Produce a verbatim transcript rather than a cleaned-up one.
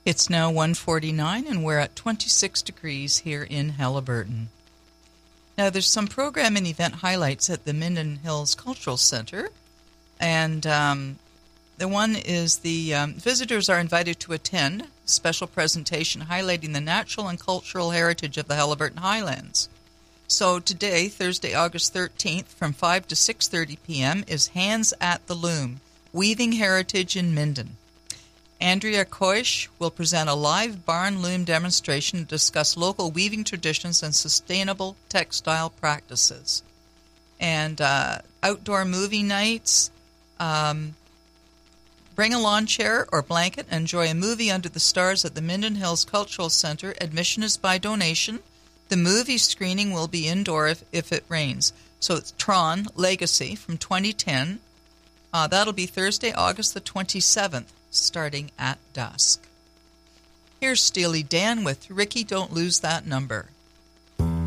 It's now one forty-nine, and we're at twenty-six degrees here in Haliburton. Now, there's some program and event highlights at the Minden Hills Cultural Center, and um, the one is the um, visitors are invited to attend a special presentation highlighting the natural and cultural heritage of the Haliburton Highlands. So today, Thursday, August thirteenth, from five to six thirty p.m. is Hands at the Loom, Weaving Heritage in Minden. Andrea Koish will present a live barn loom demonstration to discuss local weaving traditions and sustainable textile practices. And uh, outdoor movie nights, um, bring a lawn chair or blanket and enjoy a movie under the stars at the Minden Hills Cultural Center. Admission is by donation. The movie screening will be indoor if, if it rains. So it's Tron Legacy from twenty ten. Uh, that'll be Thursday, August the twenty-seventh. Starting at dusk. Here's Steely Dan with Ricky, Don't Lose That Number.